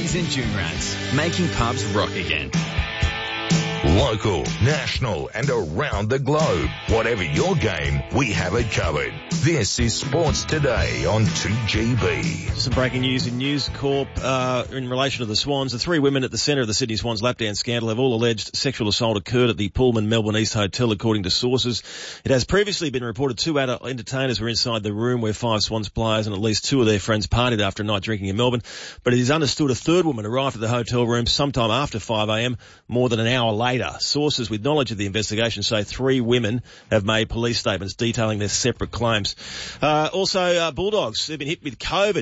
D's and Junrats, making pubs rock again. Local, national and around the globe. Whatever your game, we have it covered. This is Sports Today on 2GB. Some breaking news in News Corp in relation to the Swans. The three women at the centre of the Sydney Swans lapdance scandal have all alleged sexual assault occurred at the Pullman Melbourne East Hotel, according to sources. It has previously been reported 2 adult entertainers were inside the room where 5 Swans players and at least 2 of their friends partied after a night drinking in Melbourne. But it is understood a third woman arrived at the hotel room sometime after 5 a.m, more than an hour later. Sources with knowledge of the investigation say 3 women have made police statements detailing their separate claims. Also, Bulldogs, they've been hit with COVID.